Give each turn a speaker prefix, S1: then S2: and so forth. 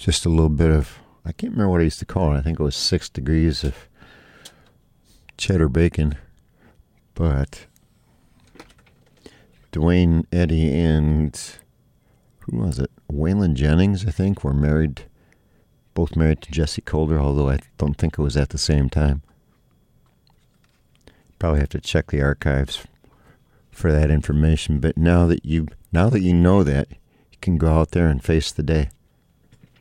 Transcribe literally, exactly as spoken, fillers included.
S1: just a little bit of, I can't remember what I used to call it. I think it was six degrees of cheddar bacon. But Dwayne Eddy and, who was it? Waylon Jennings, I think, were married, both married to Jessie Calder, although I don't think it was at the same time. Probably have to check the archives for that information. But now that you now that you know that, you can go out there and face the day.